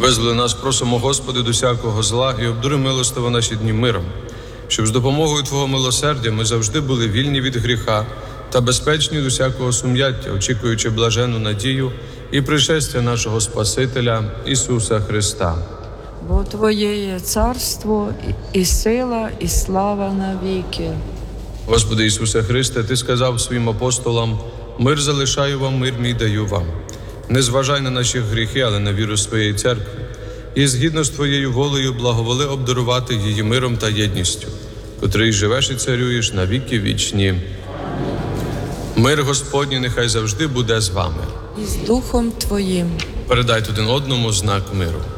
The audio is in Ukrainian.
Визволи нас, просимо, Господи, до всякого зла і обдури милостиво наші дні миром, щоб з допомогою Твого милосердя ми завжди були вільні від гріха та безпечні від усякого сум'яття, очікуючи блаженну надію і пришестя нашого Спасителя Ісуса Христа. Бо Твоє є царство, і сила, і слава навіки. Господи Ісусе Христе, Ти сказав своїм апостолам: «Мир залишаю вам, мир мій даю вам. Не зважай на наші гріхи, але на віру своєї церкви. І згідно з Твоєю волею благоволи обдарувати її миром та єдністю, котрий живеш і царюєш на віки вічні. Мир Господній нехай завжди буде з вами». І з Духом Твоїм. Передайте один одному знак миру.